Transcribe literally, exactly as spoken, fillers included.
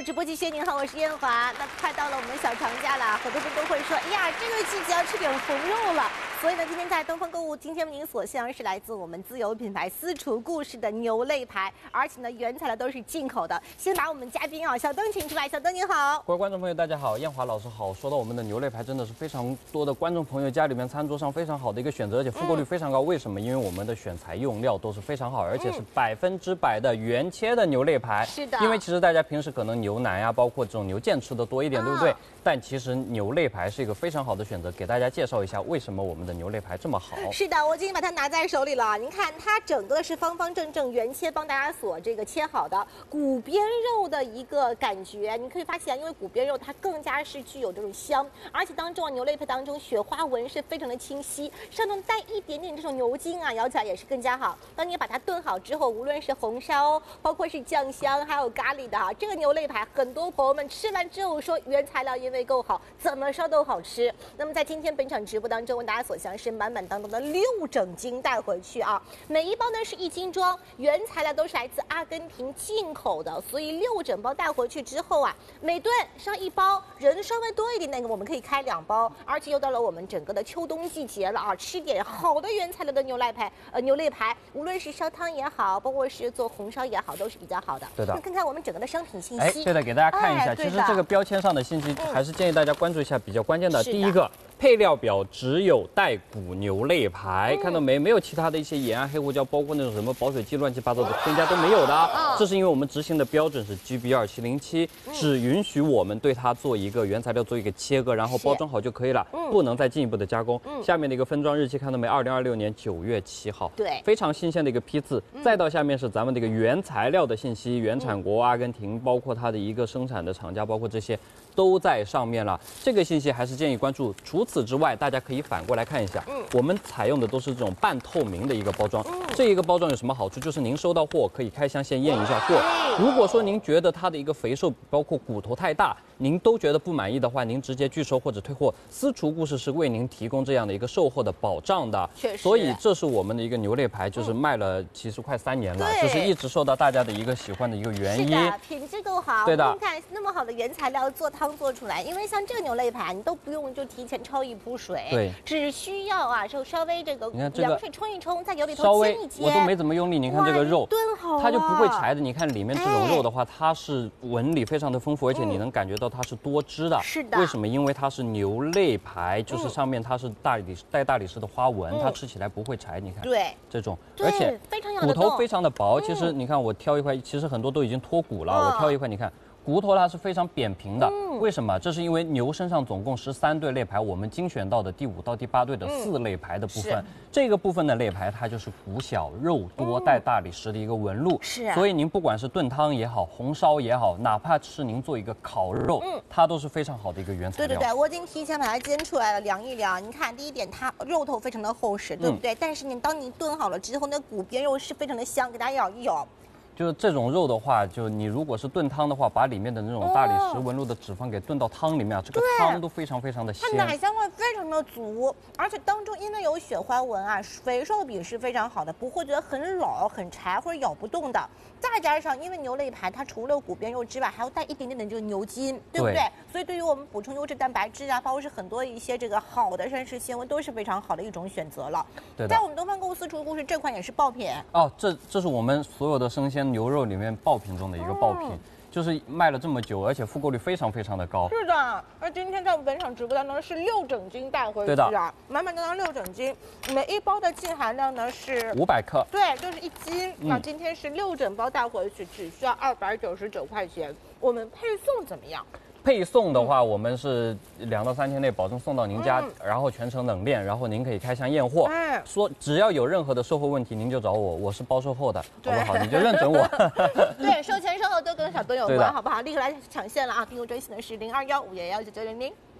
购直播期，您好，我是燕华。那快到了我们小长假了，很多人都会说，哎呀，这个季节要吃点红肉了。所以呢，今天在东方购物，今天为您所向是来自我们自有品牌私厨故事的牛肋排，而且呢，原材料都是进口的。先把我们嘉宾啊，小灯请出来，小灯您好。 各位观众朋友，大家好，燕华老师好。说到我们的牛肋排，真的是非常多的观众朋友家里面餐桌上非常好的一个选择，而且复购率非常高。嗯、为什么？因为我们的选材用料都是非常好，而且是百分之百的原切的牛肋排。 是的。 因为其实大家平时可能牛腩呀，包括这种牛腱吃的多一点，对不对？但其实牛肋排是一个非常好的选择，给大家介绍一下为什么我们的牛肋排这么好。 是的，我今天把它拿在手里了。您看，它整个是方方正正原切，帮大家所这个切好的骨边肉的一个感觉。你可以发现，因为骨边肉它更加是具有这种香，而且当中啊牛肋排当中雪花纹是非常的清晰，上头带一点点这种牛筋啊，咬起来也是更加好。当你把它炖好之后，无论是红烧，包括是酱香，还有咖喱的哈，这个牛肋排很多朋友们吃完之后说原材料因为够好，怎么烧都好吃。那么在今天本场直播当中，为大家所详是满满当当的六整斤带回去啊，每一包呢是一斤装，原材料都是来自阿根廷进口的，所以六整包带回去之后啊，每顿烧一包，人稍微多一点那个我们可以开两包，而且又到了我们整个的秋冬季节了啊，吃点好的原材料的牛肋排，呃牛肋排，无论是烧汤也好，包括是做红烧也好，都是比较好的。 对的。 那看看我们整个的商品信息。 哎，对的，给大家看一下，哎、其实这个标签上的信息还是建议大家关注一下比较关键的。第一个。配料表只有带骨牛肋排，嗯、看到没？没有其他的一些盐啊、黑胡椒，包括那种什么保水剂、乱七八糟的添加都没有的。哦、这是因为我们执行的标准是 G B 二七零七，只允许我们对它做一个原材料做一个切割，然后包装好就可以了，嗯、不能再进一步的加工。嗯、下面的一个分装日期看到没？二零二六年九月七号， 对， 非常新鲜的一个批次。嗯、再到下面是咱们的一个原材料的信息，原产国阿根廷，包括它的一个生产的厂家，包括这些都在上面了。这个信息还是建议关注。除此之外，大家可以可以反过来看一下，嗯，我们采用的都是这种半透明的一个包装。嗯、这一个包装有什么好处？就是您收到货可以开箱先验一下货。如果说您觉得它的一个肥瘦，包括骨头太大，您都觉得不满意的话，您直接拒收或者退货。私厨故事是为您提供这样的一个售后的保障的。 确实。 所以这是我们的一个牛肋排，就是卖了其实快三年了，嗯、就是一直受到大家的一个喜欢的一个原因。 是的，品质够好。 对的。 您看那么好的原材料做汤做出来，因为像这个牛肋排，你都不用就提前焯一铺水。 对。 只需要啊，就稍微这个凉水冲一冲，在油里头煎一煎， 我都没怎么用力。你看这个肉炖好它就不会柴的。你看里面这种肉的话，它是纹理非常的丰富，而且你能感觉到它是多汁的。 是的。 为什么？因为它是牛肋排，就是上面它是大理带大理石的花纹，它吃起来不会柴。你看， 对， 这种，而且骨头非常的薄。其实你看我挑一块，其实很多都已经脱骨了。我挑一块，你看。骨头它是非常扁平的，嗯、为什么？这是因为牛身上总共十三对肋排，我们精选到的第五到第八对的四肋排的部分，嗯、这个部分的肋排它就是骨小肉多带大理石的一个纹路， 是、啊。 所以您不管是炖汤也好，红烧也好，哪怕是您做一个烤肉，嗯、它都是非常好的一个原材料。 对对对，我已经提前把它煎出来了，量一量。你看，第一点它肉头非常的厚实，对不对？嗯、但是你当你炖好了之后，那骨边肉是非常的香，给大家咬一咬。 就是这种肉的话，就你如果是炖汤的话，把里面的那种大理石纹路的脂肪给炖到汤里面，哦、这个汤都非常非常的鲜， 它奶香味非常的足，而且当中因为有雪花纹啊，肥瘦比是非常好的，不会觉得很老、很柴或者咬不动的。再加上因为牛肋排它除了骨边肉之外，还要带一点点的这个牛筋，对不对？对，所以对于我们补充优质蛋白质啊，包括是很多一些这个好的膳食纤维，都是非常好的一种选择了。 对的。 在我们东方购物私厨故事这款也是爆品哦，这这是我们所有的生鲜牛肉里面爆品中的一个爆品，嗯、就是卖了这么久，而且复购率非常非常的高。 是的，而今天在我们本场直播当中是六整斤带回去啊，满满当当六整斤，每一包的净含量呢是五百克， 对，就是一斤。那、嗯、今天是六整包带回去，只需要二百九十九块钱。我们配送怎么样？ 配送的话，嗯、我们是两到三天内保证送到您家，嗯、然后全程冷链，然后您可以开箱验货。哎，说只要有任何的售后问题，您就找我，我是包售后的，好不好？你就认准我。 对，售前售后都跟小东有关，好不好？立刻来抢线了啊！订购专线的是零二幺五幺幺九九零零。